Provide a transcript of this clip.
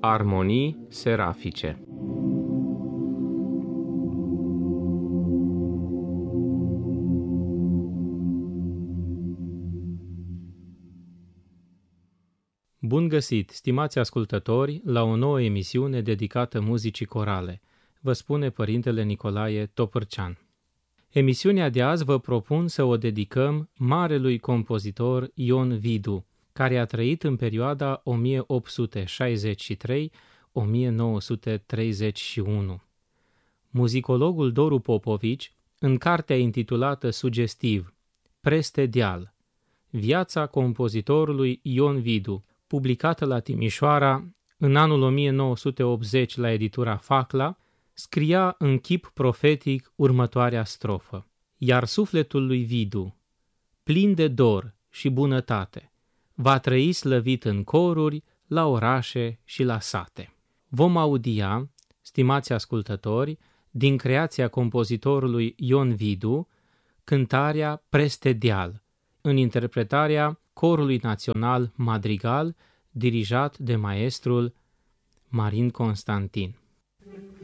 Armonii serafice. Bun găsit, stimați ascultători, la o nouă emisiune dedicată muzicii corale, vă spune Părintele Nicolae Topârcean. Emisiunea de azi vă propun să o dedicăm marelui compozitor Ion Vidu, care a trăit în perioada 1863-1931. Muzicologul Doru Popovici, în cartea intitulată sugestiv Preste Deal, viața compozitorului Ion Vidu, publicată la Timișoara în anul 1980 la editura Facla, scria în chip profetic următoarea strofă: iar sufletul lui Vidu, plin de dor și bunătate, va trăi slăvit în coruri, la orașe și la sate. Vom audia, stimați ascultători, din creația compozitorului Ion Vidu, cântarea Preste Deal, în interpretarea Corului Național Madrigal, dirijat de maestrul Marin Constantin.